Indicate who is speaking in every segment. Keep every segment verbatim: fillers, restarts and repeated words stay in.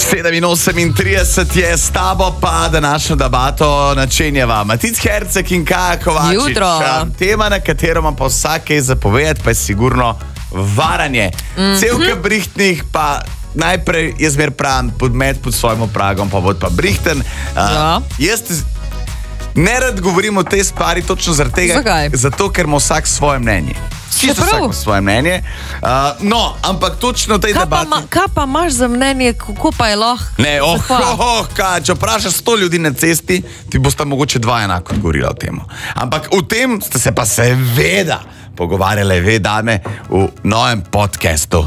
Speaker 1: sedem in osemintrideset je s tabo pa današnjo debato načenjava Matic Herceg in Kaja Kovačič.
Speaker 2: Jutro.
Speaker 1: Tema, na katero ima pa vsake zapovedati, pa je sigurno varanje. Mm-hmm. Celke brihtnih pa najprej jaz mer pravim podmet pod svojim pragom, pa bod pa brihten. Uh,
Speaker 2: ja.
Speaker 1: Jaz ne rad govorim o tej stvari točno zaradi tega,
Speaker 2: Zakaj?
Speaker 1: zato ker ima vsak svoje mnenje. Čisto vsak ima svoje mnenje. Uh, no, ampak točno v tej
Speaker 2: kaj
Speaker 1: debati...
Speaker 2: Pa ma, kaj pa imaš za mnenje, kako pa je lahko?
Speaker 1: Ne, oh, oh, oh, kaj, če vprašaš sto ljudi na cesti, ti bosta mogoče dva enako odgovorila o tem. Ampak v tem ste se pa seveda pogovarjale ve dame v novem podcastu.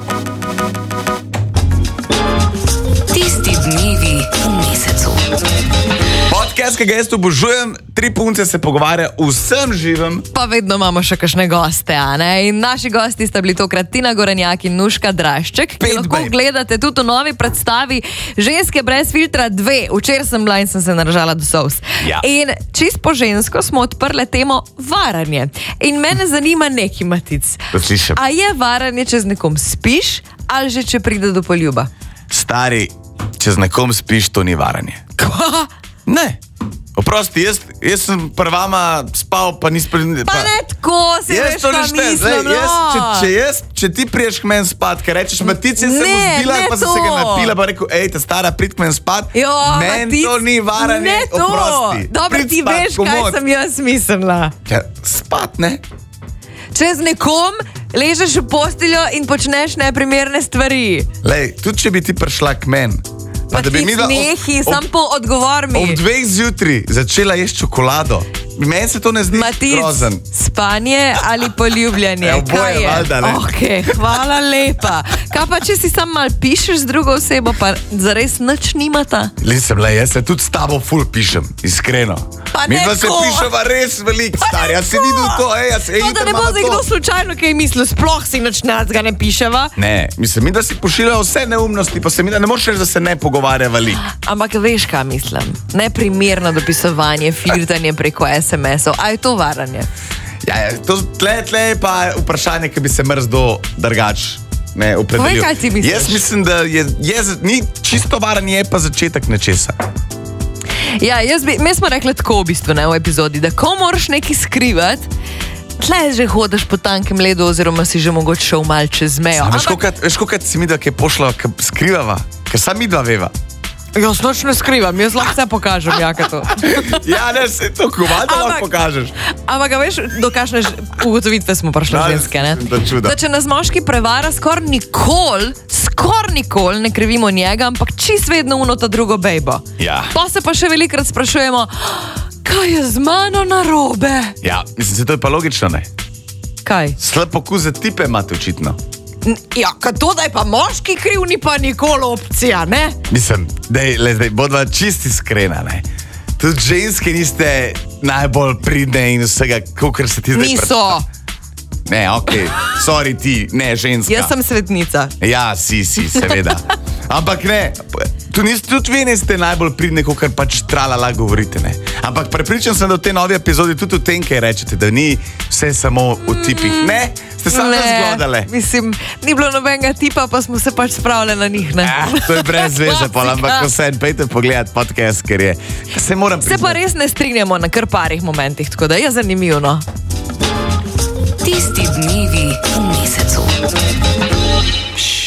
Speaker 3: Tisti dnevi v mesecu.
Speaker 1: Podcast, ki ga jaz obožujem, tri punce se pogovarja vsem živim.
Speaker 2: Pa vedno imamo še kakšne goste, a ne? In naši gosti sta bili tokrat Tina Gorenjak in Nuška Drašček, ki lahko
Speaker 1: babe.
Speaker 2: gledate tudi v novi predstavi Ženske brez filtra dve. Včeraj sem bila in sem se naržala do solz.
Speaker 1: Ja.
Speaker 2: In čist po žensko smo odprle temo varanje. In mene zanima neki, Matic.
Speaker 1: Poslišam.
Speaker 2: A je varanje, če z nekom spiš, ali že če pride do poljuba?
Speaker 1: Stari, če z nekom spiš, to ni varanje.
Speaker 2: Kva?
Speaker 1: Ne. Oprosti, jaz, jaz sem prvama spal, pa nisem...
Speaker 2: Pa ne tako, si veš,
Speaker 1: to ne
Speaker 2: kaj
Speaker 1: šteje.
Speaker 2: mislim,
Speaker 1: Zdaj, jaz, če,
Speaker 2: no.
Speaker 1: če, jaz, če ti priješ k meni spat, ker rečeš, Matic, jaz sem
Speaker 2: Ne,
Speaker 1: vzbila,
Speaker 2: ne
Speaker 1: pa sem
Speaker 2: to.
Speaker 1: se ga napila, pa rekel, ej, ta stara, prid k meni spat.
Speaker 2: Jo,
Speaker 1: meni
Speaker 2: Matic,
Speaker 1: to ni varanje,
Speaker 2: ne to.
Speaker 1: oprosti.
Speaker 2: Dobro,
Speaker 1: Prid
Speaker 2: ti
Speaker 1: spat,
Speaker 2: veš, kaj
Speaker 1: komot.
Speaker 2: sem jaz mislila.
Speaker 1: Ja, spat, ne?
Speaker 2: Če z nekom ležeš v posteljo in počneš neprimerne stvari.
Speaker 1: Lej, tudi če bi ti prišla k meni,
Speaker 2: Pa
Speaker 1: da bi
Speaker 2: ti
Speaker 1: midva ob-
Speaker 2: snehi,
Speaker 1: ob-
Speaker 2: sam po odgovor mi.
Speaker 1: ob dveh zjutraj začela jesti čokolado. Meni se to ne zdi
Speaker 2: Matic,
Speaker 1: grozen.
Speaker 2: spanje ali poljubljanje?
Speaker 1: Ja, oboje,
Speaker 2: Kaj je?
Speaker 1: valjda, ne.
Speaker 2: Okay, hvala lepa. Kaj pa, če si sam mal pišeš z drugo osebo, pa zares nič nimata?
Speaker 1: Lisem, le, jaz se tudi s tabo ful pišem, iskreno.
Speaker 2: Pa
Speaker 1: Mi
Speaker 2: ne
Speaker 1: dva se
Speaker 2: tako.
Speaker 1: piševa res veliko,
Speaker 2: Pa
Speaker 1: star.
Speaker 2: ne
Speaker 1: Jaz si
Speaker 2: tako.
Speaker 1: videl to, ej, jaz ej,
Speaker 2: To, da ne bo zdaj kdo slučajno kaj mislil, sploh si nič ga ne piševa.
Speaker 1: Ne, mislim, mi da si pošiljajo vse neumnosti, pa se mi da ne moreš reči, da se ne pogovarja veliko.
Speaker 2: Ampak veš, kaj mislim? Neprimerno dopisovanje, flirtanje preko es em esov. A je to varanje?
Speaker 1: Ja, ja, to tle, tle je pa vprašanje, ki bi se mrzdo drugač ne opredelil.
Speaker 2: Povej, kaj ti misliš?
Speaker 1: Jaz mislim, da je, je, ni čisto varanje, je pa začetek nečesa.
Speaker 2: Ja, jaz bi, mi smo rekli tako v bistvu, ne, v epizodi, da ko moraš nekaj skrivati, tle že hodiš po tankem ledu oziroma si že mogoče šel mal čez mejo.
Speaker 1: Veš, kolikrat si mi da, ki je pošla, ki skrivava, ker sam mi dva veva.
Speaker 2: Jaz noč ne skrivam, jaz lahko vse pokažem, jaka to.
Speaker 1: Ja, ne, se to komado lahko pokažeš.
Speaker 2: Ampak, a veš, do kakšne ž- ugotovitve smo prišli
Speaker 1: Da,
Speaker 2: ženske, ne?
Speaker 1: da čuda.
Speaker 2: Da če nas moški prevara, skoraj nikoli, skoraj nikoli ne krivimo njega, ampak čist vedno uno ta drugo bejbo.
Speaker 1: Ja.
Speaker 2: Pa se pa še velikrat sprašujemo, kaj je z mano narobe?
Speaker 1: Ja, mislim, se to je pa logično, ne?
Speaker 2: Kaj?
Speaker 1: Slab okus za tipe imate očitno.
Speaker 2: N- Ja, ka to, da je pa moški kriv, ni pa nikoli opcija, ne?
Speaker 1: Mislim, dej, le, zdaj, bodva čisti iskrena, ne? Tudi ženske niste najbolj pridne in vsega, kakor se ti zdaj...
Speaker 2: Niso.
Speaker 1: Ne, okej, okay. Sorry ti, ne, ženska.
Speaker 2: Jaz sem svetnica.
Speaker 1: Ja, si, si, seveda. Ampak ne, tu niste, tudi vi niste najbolj pridne, kakor pač tralala govorite, ne? Ampak prepričan sem, da v tej novi epizodi tudi v tem, kaj rečete, da ni vse samo v tipih, ne? Ste samo razglodale.
Speaker 2: Mislim, ni bilo nobenega tipa, pa smo se pač spravili na njih, ne?
Speaker 1: Ah, to je brez veze, pa ampak vse, pejte pogledat podcast, ker je, se moram
Speaker 2: Se pa res ne strinjamo na kar parih momentih, tako da je zanimivo, no.
Speaker 3: Tisti dnevi v mesecu.